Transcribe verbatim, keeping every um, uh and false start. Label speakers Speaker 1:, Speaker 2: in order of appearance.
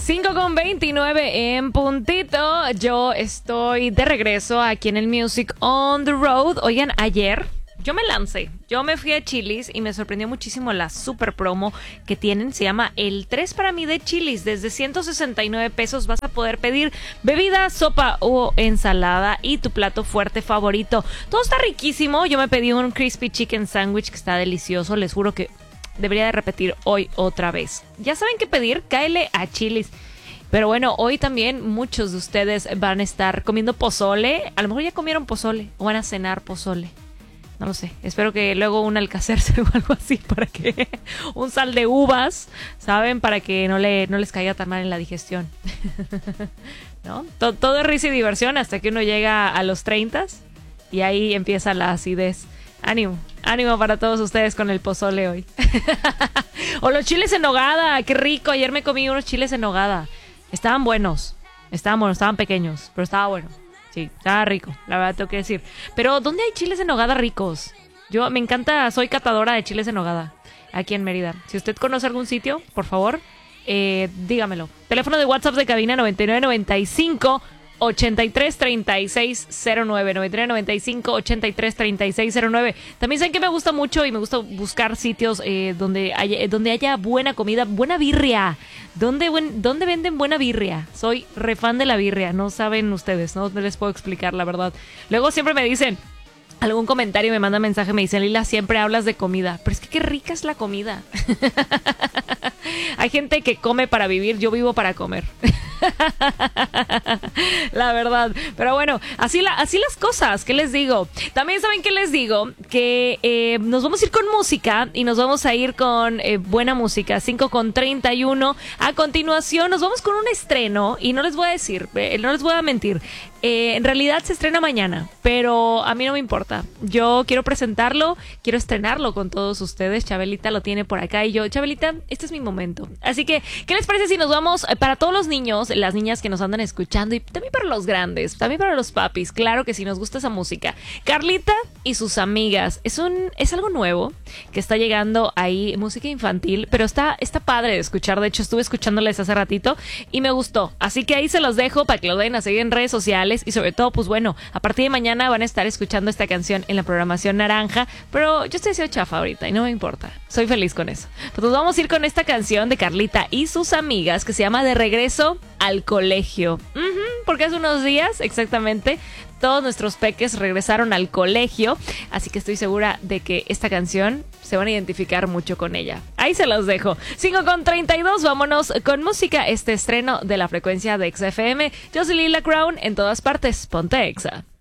Speaker 1: cinco con veintinueve en puntito. Yo estoy de regreso aquí en el Music on the Road. Oigan, ayer yo me lancé. Yo me fui a Chili's y me sorprendió muchísimo la super promo que tienen. Se llama el tres para mí de Chili's. Desde ciento sesenta y nueve pesos vas a poder pedir bebida, sopa o ensalada y tu plato fuerte favorito. Todo está riquísimo. Yo me pedí un crispy chicken sandwich que está delicioso. Les juro que debería de repetir hoy otra vez. Ya saben qué pedir, cáele a Chili's. Pero bueno, hoy también muchos de ustedes van a estar comiendo pozole. A lo mejor ya comieron pozole o van a cenar pozole. No lo sé, espero que luego un alcacerse o algo así para que... un sal de uvas, ¿saben? Para que no, le, no les caiga tan mal en la digestión. ¿No? Todo, todo es risa y diversión hasta que uno llega a los treinta y ahí empieza la acidez. Ánimo, ánimo para todos ustedes con el pozole hoy. O los chiles en nogada, qué rico. Ayer me comí unos chiles en nogada. Estaban buenos, estaban buenos, estaban pequeños, pero estaba bueno. Sí, estaba rico, la verdad tengo que decir. Pero, ¿dónde hay chiles en nogada ricos? Yo me encanta, soy catadora de chiles en nogada aquí en Mérida. Si usted conoce algún sitio, por favor, eh, dígamelo. Teléfono de WhatsApp de cabina noventa y nueve noventa y cinco ochenta y tres treinta y seis cero nueve, noventa y nueve noventa y cinco ochenta y tres treinta y seis cero nueve. También saben que me gusta mucho y me gusta buscar sitios eh, donde haya, donde haya buena comida, buena birria. ¿Dónde, buen, ¿Dónde venden buena birria? Soy re fan de la birria, no saben ustedes, no, no les puedo explicar la verdad. Luego siempre me dicen, algún comentario, me manda mensaje, me dicen, Lila, siempre hablas de comida. Pero es que qué rica es la comida. Hay gente que come para vivir, yo vivo para comer. La verdad. Pero bueno, así, la, así las cosas, ¿qué les digo? También saben qué les digo, que eh, nos vamos a ir con música y nos vamos a ir con eh, buena música, cinco con treinta y uno. A continuación nos vamos con un estreno y no les voy a decir, eh, no les voy a mentir. Eh, en realidad se estrena mañana, pero a mí no me importa. Yo quiero presentarlo, quiero estrenarlo con todos ustedes. Chabelita lo tiene por acá y yo, Chabelita, este es mi momento. Así que, ¿qué les parece si nos vamos para todos los niños, las niñas que nos andan escuchando y también para los grandes, también para los papis? Claro que sí, nos gusta esa música. Carlita y sus amigas. Es un, es algo nuevo que está llegando ahí, música infantil, pero está, está padre de escuchar. De hecho, estuve escuchándoles hace ratito y me gustó. Así que ahí se los dejo para que lo den a seguir en redes sociales. Y sobre todo, pues bueno, a partir de mañana van a estar escuchando esta canción en la programación naranja, pero yo estoy haciendo chafa ahorita y no me importa, soy feliz con eso. Pues nos vamos a ir con esta canción de Carlita y sus amigas que se llama De Regreso al Colegio. Uh-huh, porque hace unos días, exactamente, todos nuestros peques regresaron al colegio, así que estoy segura de que esta canción se van a identificar mucho con ella. Ahí se los dejo. cinco con treinta y dos, vámonos con música, este estreno de la frecuencia de Exa F M. Yo soy Lila Crown, en todas partes, ponte Exa.